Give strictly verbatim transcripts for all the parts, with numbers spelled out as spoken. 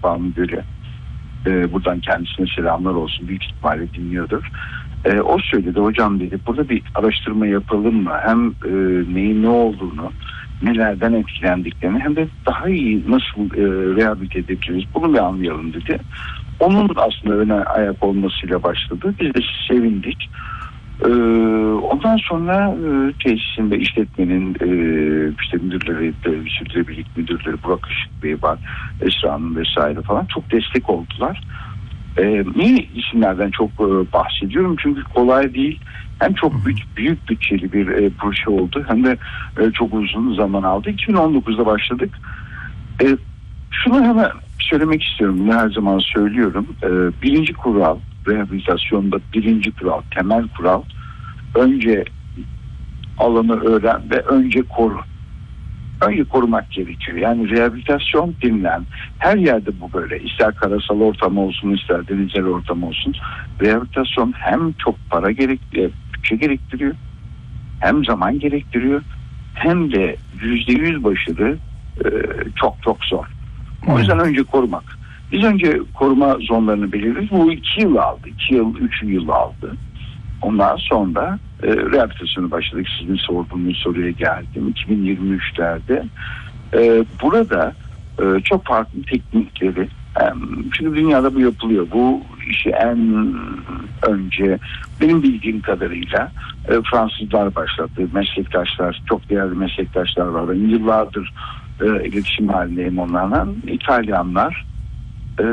Banu Gölü. E, buradan kendisine selamlar olsun. Büyük ihtimalle dinliyordur. E, o söyledi, hocam dedi, burada bir araştırma yapalım mı? Hem e, neyin ne olduğunu, nelerden etkilendiklerini, hem de daha iyi nasıl e, rehabilite edebiliriz, bunu bir anlayalım dedi. Onun aslında öne ayak olmasıyla başladı. Biz de sevindik. Ee, ondan sonra e, tesisinde işletmenin e, işte müdürleri, de, sürdürülebilirlik müdürleri, Burak Işık Bey var, Esra Hanım vesaire falan çok destek oldular. E, niye isimlerden çok e, bahsediyorum? Çünkü kolay değil. Hem çok büyük, büyük bütçeli bir e, proje oldu, hem de e, çok uzun zaman aldı. iki bin on dokuzda başladık. E, şunu hemen söylemek istiyorum. Bunu her zaman söylüyorum. E, birinci kural, rehabilitasyonda birinci kural, temel kural, önce alanı öğren ve önce koru. Önce korumak gerekiyor. Yani rehabilitasyon denilen her yerde bu böyle. İster karasal ortam olsun, ister denizsel ortam olsun. Rehabilitasyon hem çok para gerektiriyor, bütçe gerektiriyor, hem zaman gerektiriyor, hem de yüzde yüz başarı e, çok çok zor. O yüzden önce korumak. Biz önce koruma zonlarını belirledik. Bu iki yıl aldı. iki yıl, üç yıl aldı. Ondan sonra e, rehabilitasyonu başladık. Sizin sorduğunuz soruya geldim. iki bin yirmi üçlerde e, burada e, çok farklı teknikleri, e, çünkü dünyada bu yapılıyor. Bu işi en önce benim bildiğim kadarıyla e, Fransızlar başlattı. Meslektaşlar, çok değerli meslektaşlar var. Ben yıllardır e, iletişim halindeyim onlarla. İtalyanlar, e,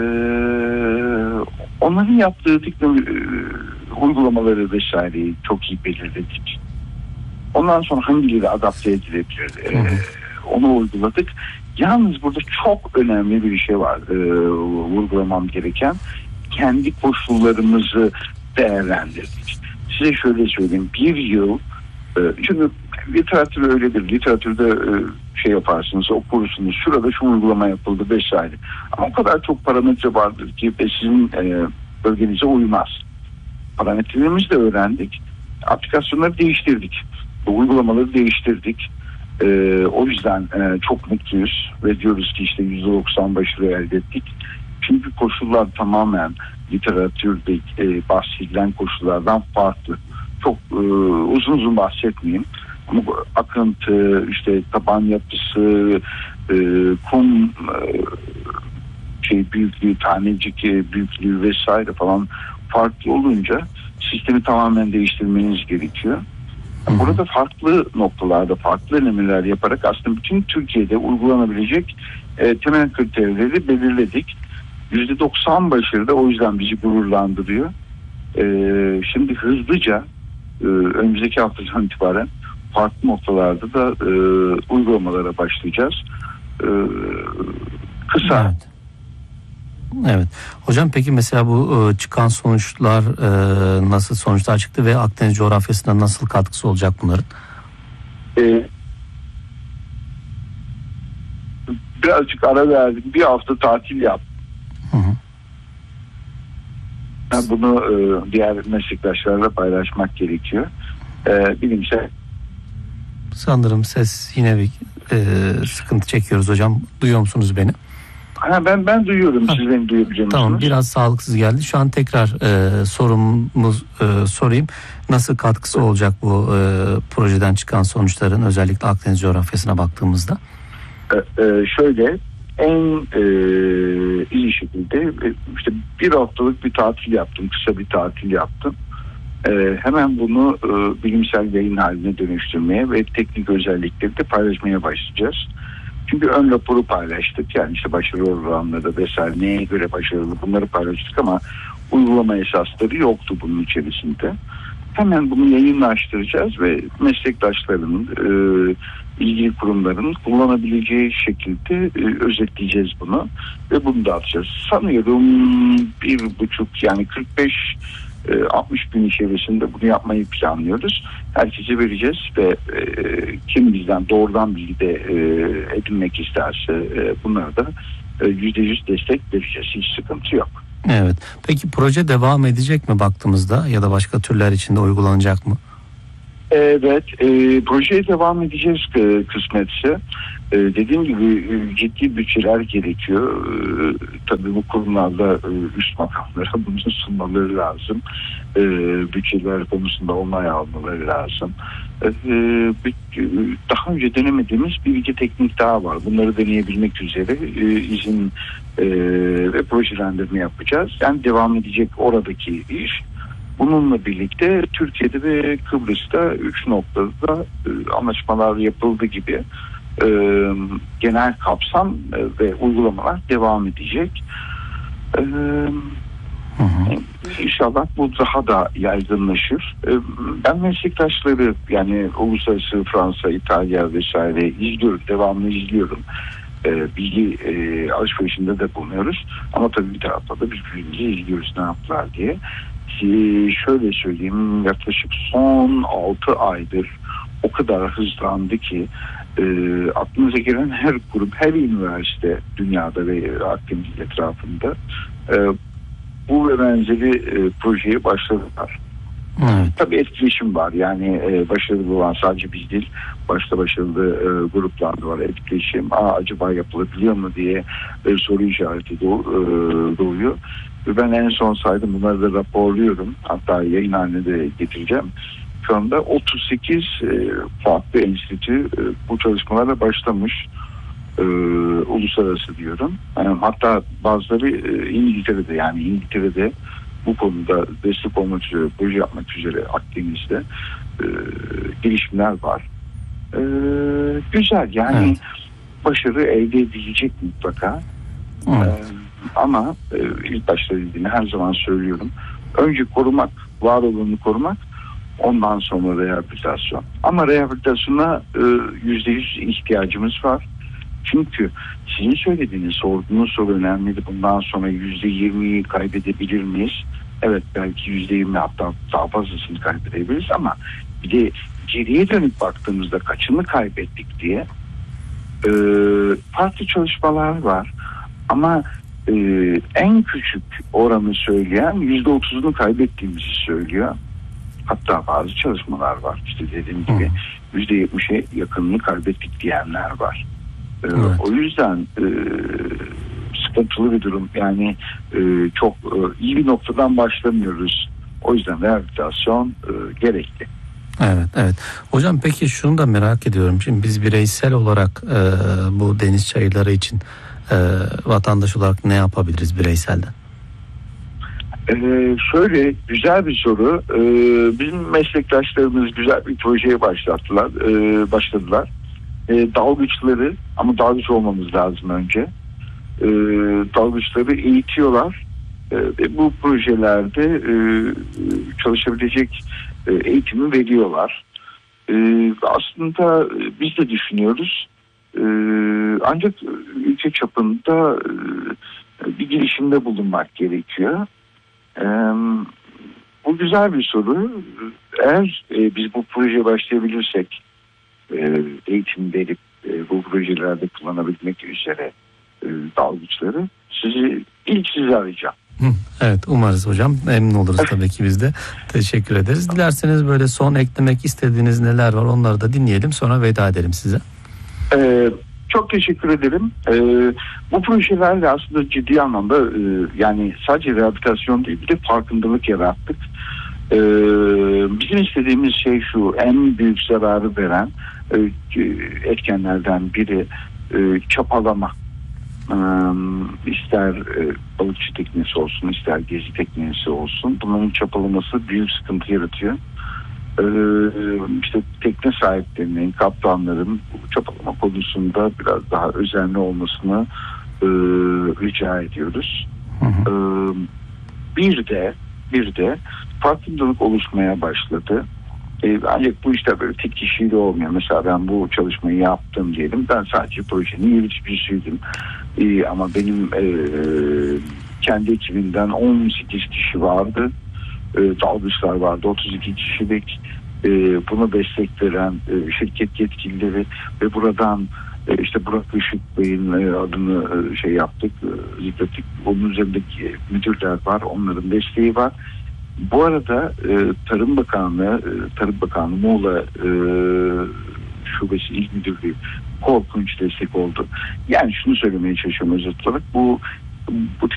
onların yaptığı teknoloji, e, uygulamaları vesaireyi çok iyi belirledik. Ondan sonra hangileri adapte edilebilir, e, onu uyguladık. Yalnız burada çok önemli bir şey var, e, vurgulamam gereken. Kendi koşullarımızı değerlendirdik. Size şöyle söyleyeyim, bir yıl, e, çünkü literatür öyledir. Literatürde e, şey yaparsınız, okursunuz, şurada şu uygulama yapıldı vesaire. Ama o kadar çok parametre vardır ki ve sizin e, bölgenize uymaz. Parametrelerimizi de öğrendik. Aplikasyonları değiştirdik. Bu uygulamaları değiştirdik. Ee, o yüzden e, çok mutluyuz ve diyoruz ki işte yüzde doksan başarı elde ettik. Çünkü koşullar tamamen literatürde e, bahsedilen koşullardan farklı. Çok e, uzun uzun bahsetmeyeyim. Ama bu akıntı, işte taban yapısı, e, kum e, şey büyüklüğü, tanecik büyüklüğü vesaire falan farklı olunca sistemi tamamen değiştirmeniz gerekiyor. Burada farklı noktalarda farklı denemeler yaparak aslında bütün Türkiye'de uygulanabilecek e, temel kriterleri belirledik. yüzde doksan başarıda, o yüzden bizi gururlandırıyor. E, şimdi hızlıca e, önümüzdeki haftadan itibaren farklı noktalarda da e, uygulamalara başlayacağız. E, kısa. Evet. Evet. Hocam peki mesela bu çıkan sonuçlar nasıl sonuçlar çıktı ve Akdeniz coğrafyasına nasıl katkısı olacak bunların? Ee, birazcık ara verdik. Bir hafta tatil yaptım. Hı hı. Yani bunu e, diğer meslektaşlarla paylaşmak gerekiyor. E, bilimsel. Sanırım ses yine bir e, sıkıntı çekiyoruz hocam. Duyuyor musunuz beni? Ha, ben ben duyuyorum. Ha. Siz beni duyabiliyor musunuz? Tamam, biraz sağlıksız geldi. Şu an tekrar e, sorumuz e, sorayım. Nasıl katkısı olacak bu e, projeden çıkan sonuçların, özellikle Akdeniz coğrafyasına baktığımızda? E, e, şöyle en e, iyi şekilde e, işte bir haftalık bir tatil yaptım. Kısa bir tatil yaptım. E, hemen bunu e, bilimsel yayın haline dönüştürmeye ve teknik özellikleri de paylaşmaya başlayacağız. Çünkü ön raporu paylaştık. Yani işte başarı oranları vesaire, neye göre başarılı, bunları paylaştık ama uygulama esasları yoktu bunun içerisinde. Hemen bunu yayınlaştıracağız ve meslektaşlarının, e, ilgili kurumların kullanabileceği şekilde e, özetleyeceğiz bunu ve bunu dağıtacağız. Sanıyorum bir buçuk yani kırk beş altmış gün içerisinde bunu yapmayı planlıyoruz. Herkese vereceğiz ve e, kim bizden doğrudan bilgi de e, edinmek isterse e, bunlara da yüzde yüz destek vereceğiz. Hiç sıkıntı yok. Evet. Peki proje devam edecek mi baktığımızda ya da başka türler içinde uygulanacak mı? Evet, e, projeye devam edeceğiz e, kısmetse. E, dediğim gibi e, ciddi bütçeler gerekiyor. E, tabii bu kurumlarda e, üst makamlara bunu sunmaları lazım. E, bütçeler konusunda onay almaları lazım. E, bir, daha önce denemediğimiz bir iki teknik daha var. Bunları deneyebilmek üzere e, izin e, ve projelendirme yapacağız. Yani devam edecek oradaki iş. Bununla birlikte Türkiye'de ve Kıbrıs'ta üç noktada e, anlaşmalar yapıldı gibi e, genel kapsam e, ve uygulamalar devam edecek. E, hı hı. İnşallah bu daha da yaygınlaşır. E, ben meslektaşları yani uluslararası Fransa, İtalya vesaire izliyorum, devamlı izliyorum. E, bilgi e, alışverişinde de bulunuyoruz. Ama tabii bir tarafta da birbirimizi izliyoruz ne yaptılar diye. Şöyle söyleyeyim, yaklaşık son altı aydır o kadar hızlandı ki e, aklınıza gelen her grup, her üniversite dünyada ve Akdeniz etrafında e, bu ve benzeri e, projeye başladılar. Evet. Tabii etkileşim var. Yani e, başarılı olan sadece biz değil, başta başarılı e, gruplar da var. Etkileşim, Aa, acaba yapılabiliyor mu diye e, soru işareti doğ, e, doğuyor. Ve ben en son saydım, bunları da raporluyorum. Hatta yayın haline de getireceğim. Şu anda otuz sekiz e, farklı enstitü e, bu çalışmalara başlamış. E, uluslararası diyorum. Yani hatta bazıları e, İngiltere'de, yani İngiltere'de bu konuda destek olmak üzere, proje yapmak üzere Akdeniz'de e, gelişmeler var. E, güzel yani, evet. Başarı elde edilecek mutlaka. Evet. E, ama e, ilk başta dediğimi her zaman söylüyorum. Önce korumak, var olanı korumak, ondan sonra rehabilitasyon. Ama rehabilitasyona yüzde yüz ihtiyacımız var. Çünkü sizin söylediğiniz, sorduğunuz soru önemliydi. Bundan sonra yüzde yirmiyi kaybedebilir miyiz? Evet, belki yüzde yirmi, hatta daha fazlasını kaybedebiliriz ama bir de geriye dönüp baktığımızda kaçını kaybettik diye e, farklı çalışmalar var. Ama e, en küçük oranı söyleyen yüzde otuzunu kaybettiğimizi söylüyor. Hatta bazı çalışmalar var. İşte dediğim gibi yüzde yetmişe yakınını kaybettik diyenler var. Evet. O yüzden e, sıkıntılı bir durum. Yani e, çok e, iyi bir noktadan başlamıyoruz. O yüzden rehabilitasyon e, gerekli. Evet, evet. Hocam peki şunu da merak ediyorum. Şimdi biz bireysel olarak e, bu deniz çayırları için e, vatandaş olarak ne yapabiliriz bireyselden? Ee, şöyle güzel bir soru. Ee, bizim meslektaşlarımız güzel bir projeye başlattılar, e, başladılar. E, dalgıçları, ama dalgıç olmamız lazım önce. E, dalgıçları eğitiyorlar e, ve bu projelerde e, çalışabilecek e, eğitimi veriyorlar. E, aslında biz de düşünüyoruz. E, ancak ülke çapında e, bir girişimde bulunmak gerekiyor. E, bu güzel bir soru. Eğer e, biz bu projeye başlayabilirsek, eğitim verip bu projelerde kullanabilmek üzere dalgıçları, sizi ilk sizi arayacağım. Evet, umarız hocam. Memnun oluruz tabii ki biz de. Teşekkür ederiz. Dilerseniz böyle son eklemek istediğiniz neler var, onları da dinleyelim, sonra veda edelim size. Ee, çok teşekkür ederim. Ee, bu projelerle aslında ciddi anlamda e, yani sadece rehabilitasyon değil, bir de farkındalık yarattık. Ee, bizim istediğimiz şey şu: en büyük zararı veren e, etkenlerden biri e, çapalama. Ee, ister e, balıkçı teknesi olsun, ister gezi teknesi olsun, bunların çapalaması büyük sıkıntı yaratıyor. Ee, işte tekne sahiplerinin, kaptanların bu çapalama konusunda biraz daha özenli olmasını e, rica ediyoruz. Hı hı. Ee, bir de bir de farkındalık oluşmaya başladı. Ee, ancak bu işte böyle tek kişiyle olmuyor. Mesela ben bu çalışmayı yaptım diyelim. Ben sadece projenin yöneticisiydim. Ee, ama benim e, kendi ekibimden on sekiz kişi vardı. E, dalgıçlar vardı, otuz iki kişilik. E, bunu destek veren e, şirket yetkilileri ve buradan e, işte Burak Işık Bey'in e, adını e, şey yaptık, e, zikrettik. Onun üzerindeki müdürler var, onların desteği var. Bu arada e, Tarım Bakanlığı, e, Tarım Bakanlığı Muğla e, Şubesi İl Müdürlüğü korkunç destek oldu. Yani şunu söylemeye çalışıyorum özet olarak, bu bu